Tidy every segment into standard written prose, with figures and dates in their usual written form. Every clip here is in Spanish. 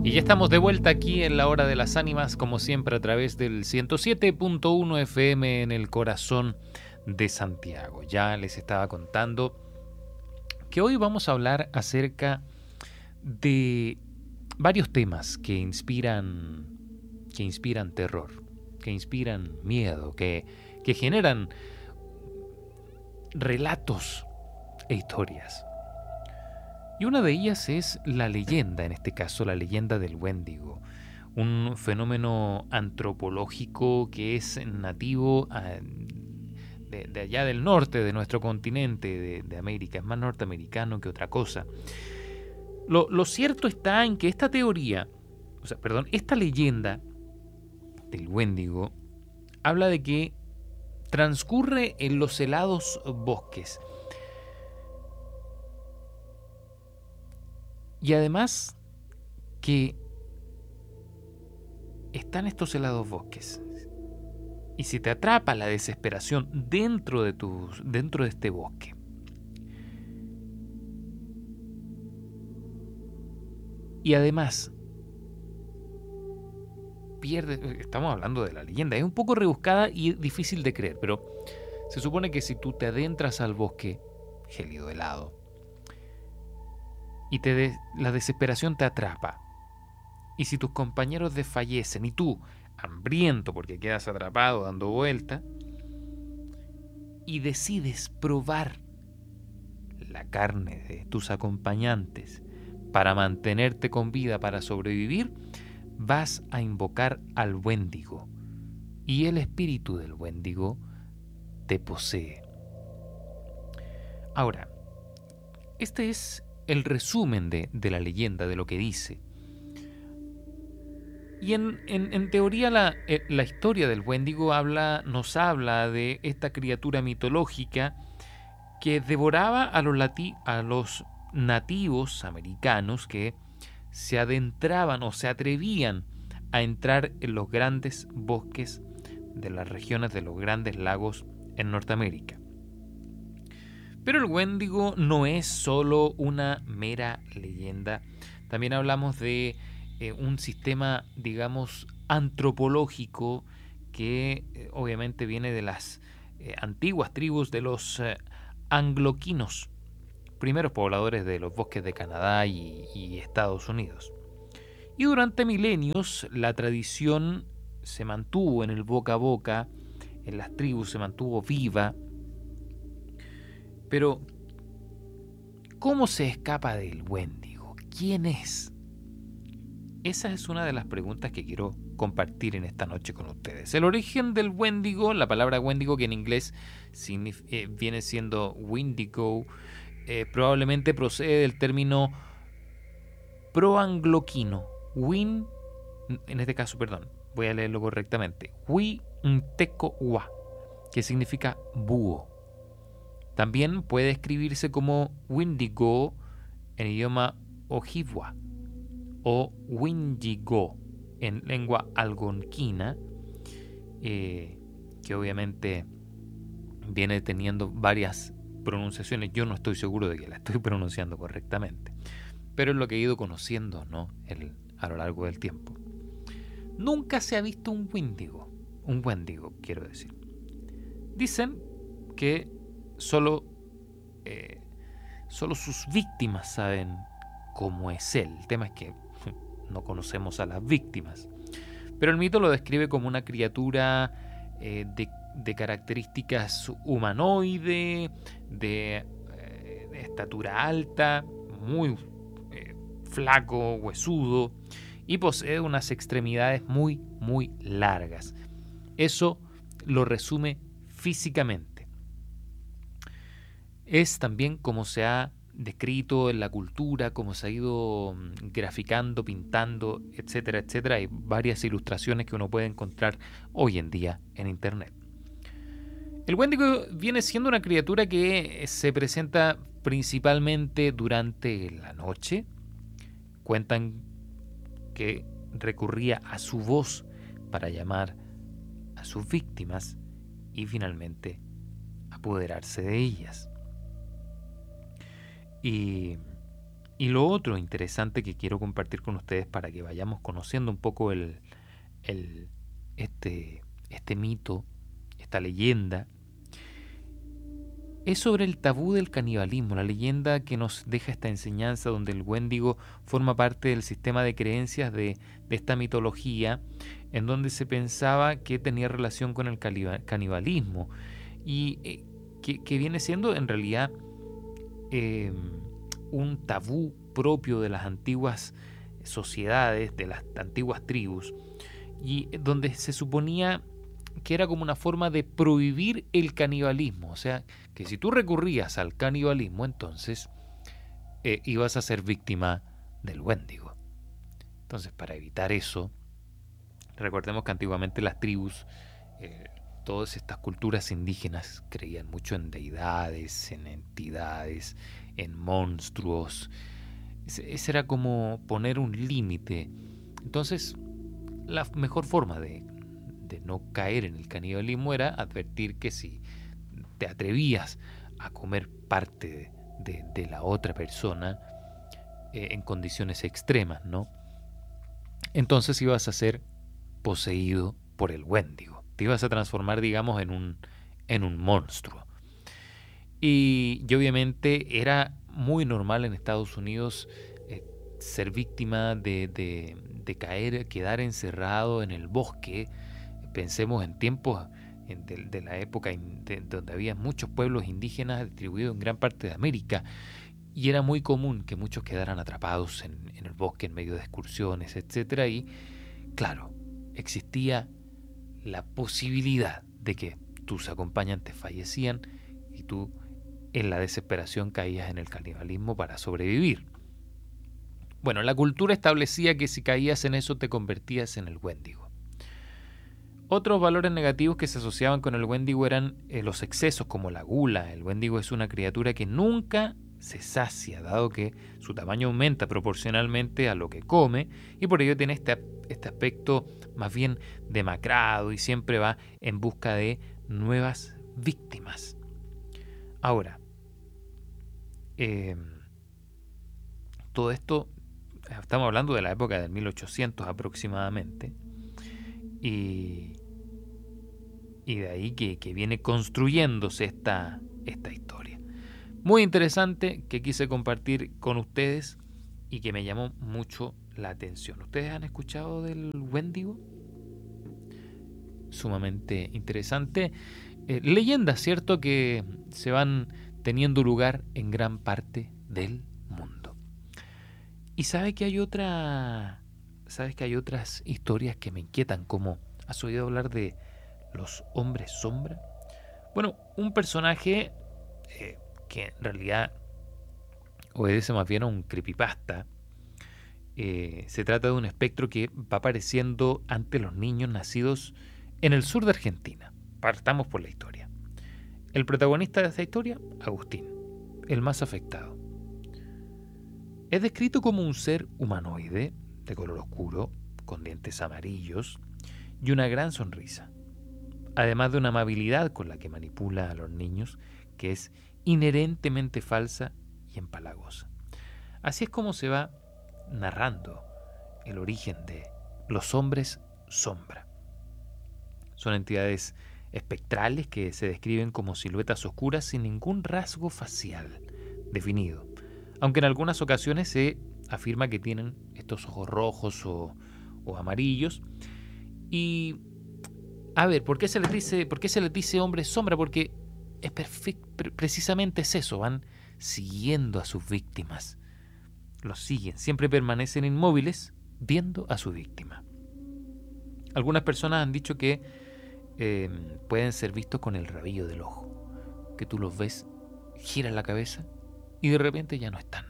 Y ya estamos de vuelta aquí en la Hora de las Ánimas, como siempre a través del 107.1 FM en el corazón de Santiago. Ya les estaba contando que hoy vamos a hablar acerca de varios temas que inspiran terror, que inspiran miedo, que generan relatos e historias. Y una de ellas es la leyenda, en este caso la leyenda del Wendigo, un fenómeno antropológico que es nativo de allá del norte de nuestro continente, de América, es más norteamericano que otra cosa. Lo cierto está en que esta esta leyenda del Wendigo habla de que transcurre en los helados bosques. Y además que están estos helados bosques. Y si te atrapa la desesperación dentro de este bosque, y además estamos hablando de la leyenda, es un poco rebuscada y difícil de creer, pero se supone que si tú te adentras al bosque gélido helado y la desesperación te atrapa, y si tus compañeros desfallecen y tú, hambriento porque quedas atrapado dando vuelta, y decides probar la carne de tus acompañantes para mantenerte con vida, para sobrevivir, vas a invocar al Wendigo y el espíritu del Wendigo te posee. Ahora, este es el resumen de la leyenda, de lo que dice. Y en teoría la historia del Wendigo nos habla de esta criatura mitológica que devoraba a los nativos americanos que se adentraban o se atrevían a entrar en los grandes bosques de las regiones de los grandes lagos en Norteamérica. Pero el Wendigo no es solo una mera leyenda. También hablamos de un sistema, digamos, antropológico que obviamente viene de las antiguas tribus de los angloquinos, primeros pobladores de los bosques de Canadá y Estados Unidos. Y durante milenios la tradición se mantuvo en el boca a boca, en las tribus se mantuvo viva. Pero, ¿cómo se escapa del Wendigo? ¿Quién es? Esa es una de las preguntas que quiero compartir en esta noche con ustedes. El origen del Wendigo, la palabra Wendigo, que en inglés viene siendo Windigo, probablemente procede del término proangloquino, en este caso, perdón, voy a leerlo correctamente, Huintecohua, que significa búho. También puede escribirse como Windigo en idioma ojibwa o Windigo en lengua algonquina, que obviamente viene teniendo varias pronunciaciones. Yo no estoy seguro de que la estoy pronunciando correctamente, pero es lo que he ido conociendo, ¿no? A lo largo del tiempo. Nunca se ha visto un Wendigo, quiero decir. Dicen que solo sus víctimas saben cómo es él. El tema es que no conocemos a las víctimas. Pero el mito lo describe como una criatura de características humanoide, de estatura alta, muy flaco, huesudo, y posee unas extremidades muy, muy largas. Eso lo resume físicamente. Es también como se ha descrito en la cultura, como se ha ido graficando, pintando, etcétera, etcétera. Hay varias ilustraciones que uno puede encontrar hoy en día en internet. El Wendigo viene siendo una criatura que se presenta principalmente durante la noche. Cuentan que recurría a su voz para llamar a sus víctimas y finalmente apoderarse de ellas. Y Y lo otro interesante que quiero compartir con ustedes para que vayamos conociendo un poco el- este mito, esta leyenda, es sobre el tabú del canibalismo, la leyenda que nos deja esta enseñanza donde el Wendigo forma parte del sistema de creencias de esta mitología, en donde se pensaba que tenía relación con el canibalismo y que viene siendo en realidad eh, un tabú propio de las antiguas sociedades, de las antiguas tribus, y donde se suponía que era como una forma de prohibir el canibalismo. O sea, que si tú recurrías al canibalismo, entonces ibas a ser víctima del Wendigo. Entonces, para evitar eso, recordemos que antiguamente las tribus, eh, todas estas culturas indígenas creían mucho en deidades, en entidades, en monstruos. Ese era como poner un límite. Entonces, la mejor forma de no caer en el canibalismo era advertir que si te atrevías a comer parte de la otra persona en condiciones extremas, ¿no? Entonces ibas a ser poseído por el Wendigo. Te ibas a transformar, digamos, en un monstruo. Y obviamente era muy normal en Estados Unidos ser víctima de caer, quedar encerrado en el bosque. Pensemos en tiempos de la época donde había muchos pueblos indígenas distribuidos en gran parte de América, y era muy común que muchos quedaran atrapados en el bosque en medio de excursiones, etcétera. Y claro, existía la posibilidad de que tus acompañantes fallecían y tú en la desesperación caías en el canibalismo para sobrevivir. Bueno, la cultura establecía que si caías en eso te convertías en el Wendigo. Otros valores negativos que se asociaban con el Wendigo eran los excesos, como la gula. El Wendigo es una criatura que nunca se sacia, dado que su tamaño aumenta proporcionalmente a lo que come, y por ello tiene este aspecto más bien demacrado y siempre va en busca de nuevas víctimas. Ahora, eh, todo esto, estamos hablando de la época del 1800 aproximadamente, y, y de ahí que viene construyéndose esta historia. Muy interesante que quise compartir con ustedes y que me llamó mucho la atención. ¿Ustedes han escuchado del Wendigo? Sumamente interesante. Leyendas, ¿cierto? Que se van teniendo lugar en gran parte del mundo. Y sabes que hay otras historias que me inquietan, como ¿has oído hablar de los hombres sombra? Bueno, un personaje que en realidad obedece más bien a un creepypasta. Se trata de un espectro que va apareciendo ante los niños nacidos en el sur de Argentina. Partamos por la historia. El protagonista de esta historia, Agustín, el más afectado. Es descrito como un ser humanoide, de color oscuro, con dientes amarillos y una gran sonrisa, además de una amabilidad con la que manipula a los niños que es inherentemente falsa y empalagosa. Así es como se va narrando el origen de los hombres sombra. Son entidades espectrales que se describen como siluetas oscuras sin ningún rasgo facial definido, aunque en algunas ocasiones se afirma que tienen estos ojos rojos o amarillos. Y a ver, por qué se les dice hombres sombra? Porque es precisamente es eso, van siguiendo a sus víctimas. Los siguen, siempre permanecen inmóviles viendo a su víctima. Algunas personas han dicho que pueden ser vistos con el rabillo del ojo, que tú los ves, giran la cabeza y de repente ya no están.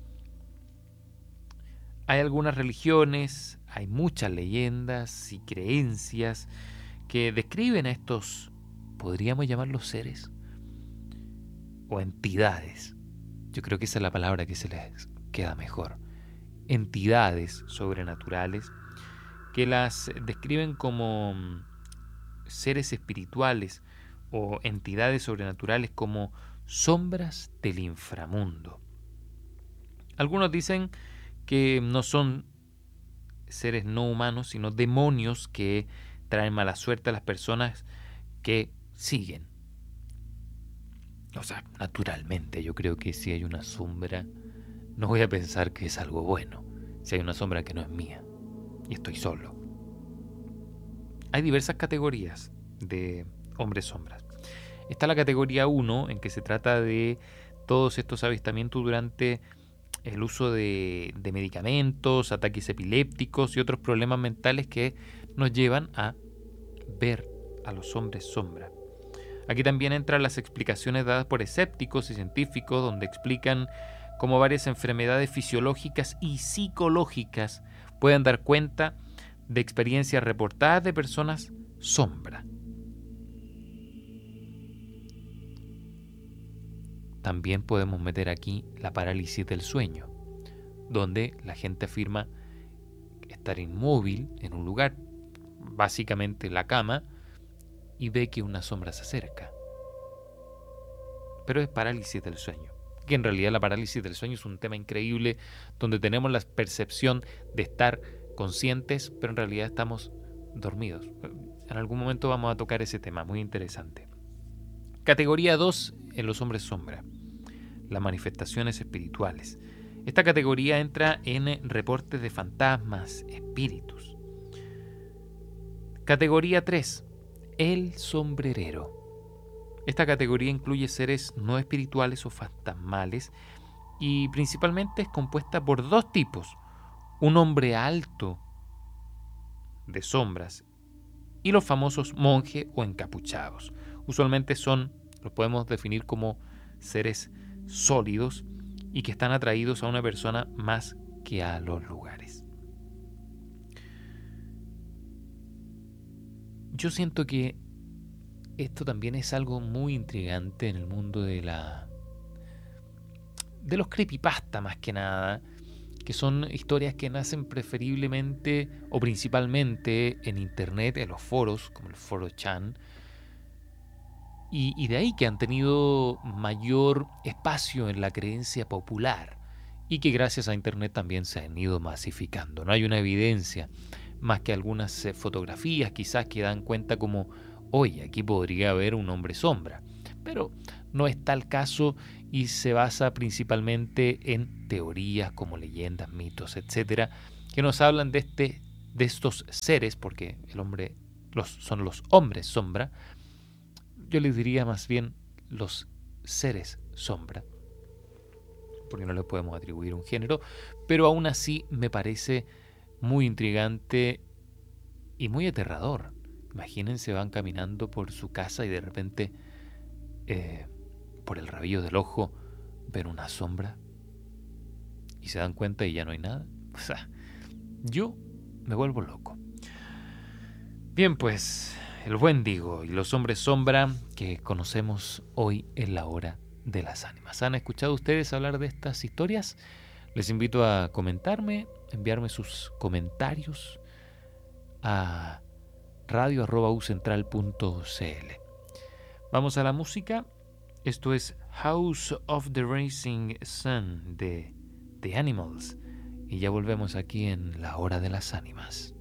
Hay algunas religiones, hay muchas leyendas y creencias que describen a estos, podríamos llamarlos seres o entidades. Yo creo que esa es la palabra que se les queda mejor. Entidades sobrenaturales que las describen como seres espirituales o entidades sobrenaturales como sombras del inframundo. Algunos dicen que no son seres no humanos, sino demonios que traen mala suerte a las personas que siguen. O sea, naturalmente, yo creo que si hay una sombra, no voy a pensar que es algo bueno. Si hay una sombra que no es mía y estoy solo. Hay diversas categorías de hombres sombras. Está la categoría 1, en que se trata de todos estos avistamientos durante el uso de medicamentos, ataques epilépticos y otros problemas mentales que nos llevan a ver a los hombres sombra. Aquí también entran las explicaciones dadas por escépticos y científicos, donde explican cómo varias enfermedades fisiológicas y psicológicas pueden dar cuenta de experiencias reportadas de personas sombra. También podemos meter aquí la parálisis del sueño, donde la gente afirma estar inmóvil en un lugar, básicamente la cama, y ve que una sombra se acerca. Pero es parálisis del sueño. Que en realidad la parálisis del sueño es un tema increíble, donde tenemos la percepción de estar conscientes, pero en realidad estamos dormidos. En algún momento vamos a tocar ese tema, muy interesante. Categoría 2 en los hombres sombra. Las manifestaciones espirituales. Esta categoría entra en reportes de fantasmas, espíritus. Categoría 3. El sombrerero. Esta categoría incluye seres no espirituales o fantasmales y principalmente es compuesta por dos tipos. Un hombre alto de sombras y los famosos monjes o encapuchados. Usualmente los podemos definir como seres sólidos y que están atraídos a una persona más que a los lugares. Yo siento que esto también es algo muy intrigante en el mundo de los creepypasta, más que nada, que son historias que nacen preferiblemente o principalmente en internet, en los foros, como el foro Chan, y de ahí que han tenido mayor espacio en la creencia popular y que gracias a internet también se han ido masificando. No hay una evidencia más que algunas fotografías quizás que dan cuenta como, oye, aquí podría haber un hombre sombra, pero no es tal caso y se basa principalmente en teorías como leyendas, mitos, etcétera, que nos hablan de estos seres, porque son los hombres sombra. Yo les diría más bien los seres sombra, porque no le podemos atribuir un género, pero aún así me parece muy intrigante y muy aterrador. Imagínense, van caminando por su casa y de repente, por el rabillo del ojo, ven una sombra y se dan cuenta y ya no hay nada. O sea, yo me vuelvo loco. Bien, pues, el Wendigo y los hombres sombra que conocemos hoy en la hora de las ánimas. ¿Han escuchado ustedes hablar de estas historias? Les invito a comentarme, enviarme sus comentarios a radio@ucentral.cl. Vamos a la música. Esto es House of the Rising Sun de The Animals. Y ya volvemos aquí en la hora de las ánimas.